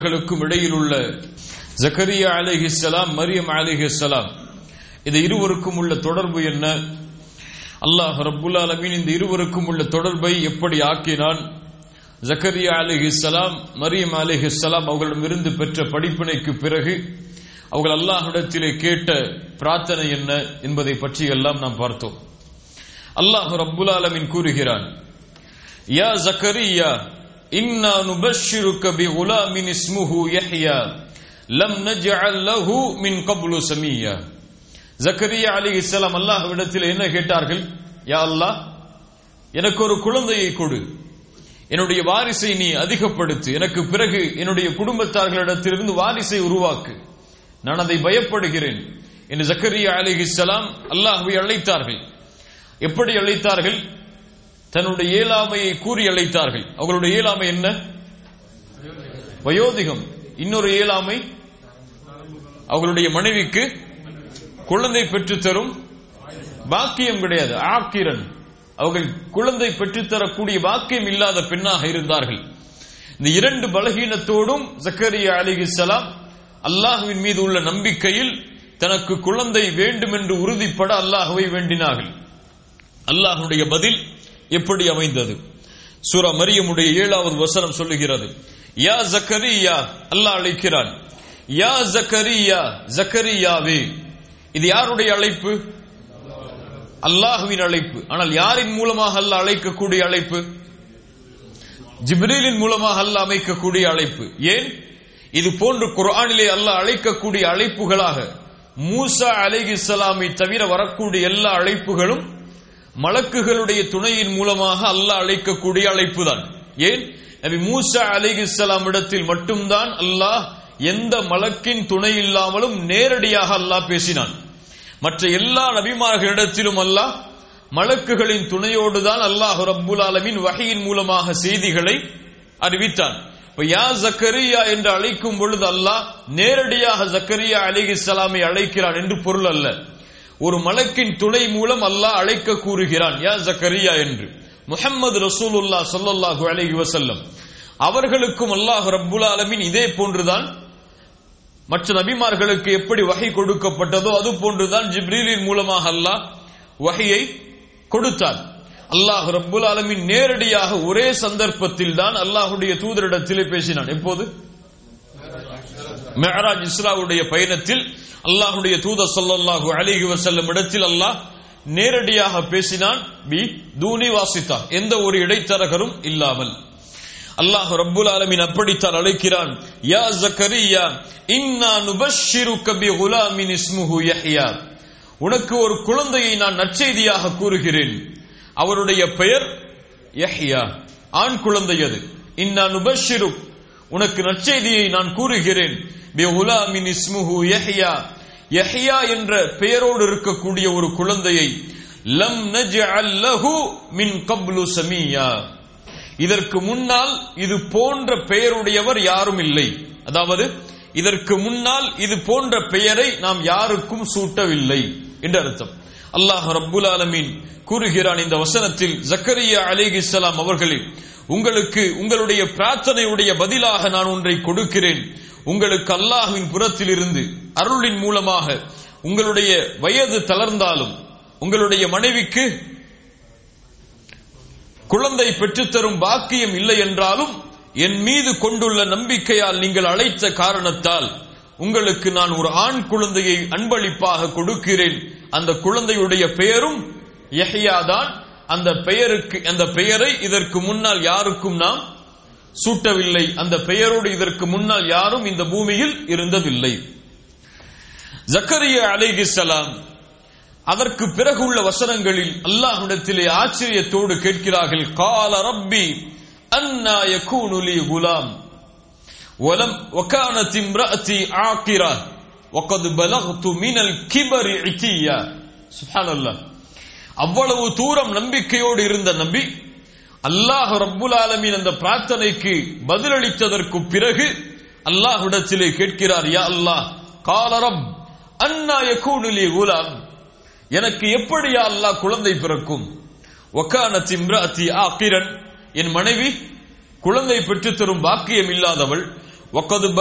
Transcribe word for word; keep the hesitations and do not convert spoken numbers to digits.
களுக்கும் இடையில் உள்ள ஜக்கரியா அலைஹிஸ்ஸலாம் மரியம் அலைஹிஸ்ஸலாம் இந்த இருவருக்கும் உள்ள தொடர்பு என்ன? அல்லாஹ் ரப்புல் ஆலமீன் இந்த இருவருக்கும் உள்ள தொடர்பை எப்படி ஆக்கினான்? ஜக்கரியா அலைஹிஸ்ஸலாம் மரியம் அலைஹிஸ்ஸலாம் அவர்களிடமிருந்து பெற்ற படிப்பினைக்கு பிறகு அவர்கள் அல்லாஹ்விடத்திலே கேட்ட பிரார்த்தனை என்ன என்பதை பற்றி எல்லாம் நாம் பார்த்தோம். அல்லாஹ் ரப்புல் ஆலமீன் கூறுகிறான், யா ஜக்கரியா இன்னா நுபஷ்ஷிருக பிகுலாமின் இஸ்முஹு யஹ்யா லம் நஜ்அல் லஹு மின் கப்லு சமியா. ஜக்கரியா அலைஹிஸ்ஸலாம் அல்லாஹ்விடத்தில் என்ன கேட்டார்கள்? யா அல்லாஹ், எனக்கு ஒரு குழந்தையை கொடு, என்னுடைய வாரிசை நீ அதிகப்படுத்து, எனக்கு பிறகு என்னுடைய குடும்பத்தார்களிடத்திலிருந்து வாரிசை உருவாக்கு, நான் அதை பயப்படுகிறேன் என்று ஜக்கரியா அலைஹிஸ்ஸலாம் அல்லாஹ்வை அழைத்தார்கள். எப்படி அழைத்தார்கள்? தன்னுடைய இயலாமையை கூறி அழைத்தார்கள். அவர்களுடைய இயலாமை என்ன? வயோதிகம். இன்னொரு இயலாமை அவர்களுடைய மனைவிக்கு குழந்தை பெற்றுத்தரும் பாக்கியம் கிடையாது, ஆக்கிரன். அவர்கள் குழந்தை பெற்றுத்தரக்கூடிய பாக்கியம் இல்லாத பெண்ணாக இருந்தார்கள். இந்த இரண்டு பலகீனத்தோடும் ஜக்கரியா அலைஹிஸ்ஸலாம் அல்லாஹ்வின் மீது உள்ள நம்பிக்கையில் தனக்கு குழந்தை வேண்டும் என்று உறுதிப்பட அல்லாஹ்வை வேண்டினார்கள். அல்லாஹ்வுடைய பதில் எப்படி அமைந்தது? சூரா மரியமுடைய ஏழாவது வசனம் சொல்லுகிறது, யா ஜக்கரியா, அல்லாஹ் அழைக்கிறான், யா ஜக்கரியா, ஜக்கரியாவே. இது யாருடைய அழைப்பு? அல்லாஹ்வின் அழைப்பு. ஆனால் யாரின் மூலமாக அல்லாஹ் அழைக்கக்கூடிய அழைப்பு? ஜிப்ரீலின் மூலமாக அல்லாஹ் அமைக்கக்கூடிய அழைப்பு. ஏன்? இது போன்று குர்ஆனிலே அல்லாஹ் அழைக்கக்கூடிய அழைப்புகளாக மூசா அலைஹிஸ்ஸலாமை தவிர வரக்கூடிய எல்லா அழைப்புகளும் மலக்குகளுடைய துணையின் மூலமாக அல்லாஹ் அழைக்கக்கூடிய அழைப்பு தான். ஏன்? நபி மூசா அலைஹிஸ்ஸலாம் இடத்தில் மட்டும்தான் அல்லாஹ் எந்த மலக்கின் துணை இல்லாமலும் நேரடியாக அல்லாஹ் பேசினான். மற்ற எல்லா நபிமார்களிடத்திலும் அல்லாஹ் மலக்குகளின் துணையோடு தான் அல்லாஹ் ரப்புல் ஆலமீன் வஹீயின் மூலமாக செய்திகளை அறிவித்தான். இப்ப யா ஜக்கரியா என்று அழைக்கும் பொழுது அல்லாஹ் நேரடியாக ஜக்கரியா அலைஹிஸ்ஸலாமை அழைக்கிறான் என்று பொருள் அல்ல. ஒரு மலக்கின் துணை மூலம் அல்லாஹ் அழைக்க கூறுகிறான், யா ஜக்கரியா என்று. முஹம்மது ரசூலுல்லாஹ் ஸல்லல்லாஹு அலைஹி வஸல்லம் அவர்களுக்கும் அல்லாஹ் ரப்புல் ஆலமீன் இதே போன்றுதான் மற்ற நபிமார்களுக்கு எப்படி வஹி கொடுக்கப்பட்டதோ அது போன்றுதான் ஜிப்ரீலின் மூலமாக அல்லாஹ் வஹியை கொடுத்தான். அல்லாஹ் ரப்புல் ஆலமீன் நேரடியாக ஒரே சந்தர்ப்பத்தில் தான் அல்லாஹ்வுடைய தூதரிடத்திலே பேசினான். எப்போது? மிஅராஜ் இஸ்ராவுடைய பயணத்தில் அல்லாஹ்வுடைய தூதர் ஸல்லல்லாஹு அலைஹி வஸல்லம் இடத்தில் அல்லாஹ் நேரடியாக பேசினான், பி தூனி வாசிதா, எந்த ஒரு இடைத்தரகரும் இல்லாமல். அல்லாஹ் ரப்புல் ஆலமீன் அப்படித்தான் அழைக்கிறான், யா ஜக்கரியா இன்னா நுபஷ்ஷிருக பிகுலாமின் இஸ்முஹு யஹ்யா. உனக்கு ஒரு குழந்தையை நான் நற்செய்தியாக கூறுகிறேன், அவருடைய பெயர் யஹ்யா, ஆண் குழந்தை. அது இன்னா நுபஷ்ஷிருக், உனக்கு நற்செய்தியை நான் கூறுகிறேன், பிகுலாமின் இஸ்முஹு யஹ்யா, யஹ்யா என்ற பெயரோடு இருக்கக்கூடிய ஒரு குழந்தையை, லம் நஜ்அல் லஹு மின் கப்லு சமியா, இதற்கு முன்னால் இது போன்ற பெயருடையவர் யாரும் இல்லை. அதாவது இதற்கு முன்னால் இது போன்ற பெயரை நாம் யாருக்கும் சூட்டவில்லை என்று அர்த்தம். அல்லாஹ் ரப்புல் ஆலமீன் கூறுகிறான் இந்த வசனத்தில், ஜக்கரியா அலைஹிஸ்ஸலாம் அவர்களே, உங்களுக்கு உங்களுடைய பிரார்த்தனையுடைய பதிலாக நான் ஒன்றை கொடுக்கிறேன். உங்களுக்கு அல்லாஹ்வின் புறத்தில் இருந்து அருளின் மூலமாக உங்களுடைய வயது தளர்ந்தாலும் உங்களுடைய மனைவிக்கு குழந்தை பெற்றுத்தரும் பாக்கியம் இல்லை என்றாலும் என் மீது கொண்டுள்ள நம்பிக்கையால் நீங்கள் அழைத்த காரணத்தால் உங்களுக்கு நான் ஒரு ஆண் குழந்தையை அன்பளிப்பாக கொடுக்கிறேன். அந்த குழந்தையுடைய பெயரும் யஹ்யா தான். அந்த பெயருக்கு அந்த பெயரை இதற்கு முன்னால் யாருக்கும் நாம் சூட்டவில்லை. அந்த பெயரோடு இதற்கு முன்னால் யாரும் இந்த பூமியில் இருந்ததில்லை. ஜக்கரியா அலைஹிஸ்ஸலாம் அதற்கு பிறகு உள்ள வசனங்களில் அல்லாஹ்விடத்திலே ஆச்சரியத்தோடு கேட்கிறார்கள், கால ரப்பி அன்னா யகூனு லீ குலாம் வலம் வகானத் இம்ரஅதி ஆகிரா வகத் பலக்து மினல் கிபரி இதியா. சுப்ஹானல்லாஹ். அவ்வளவு தூரம் நம்பிக்கையோடு இருந்த நபி அல்லாஹ் ரப்புல் ஆலமீன் அந்த பிரார்த்தனைக்கு பதிலளித்ததற்கு பிறகு அல்லாஹ்விடத்திலே கேட்கிறார், யா அல்லாஹ், கால ரப் அன்னா யகூனு லீ குலாம், எனக்கு எப்படி யா அல்லாஹ் குழந்தை பிறக்கும்? வகானத் இம்ரஅதி ஆகிரன், என் மனைவி குழந்தை பெற்று தரும் பாக்கியம் இல்லாதவள். வக்கது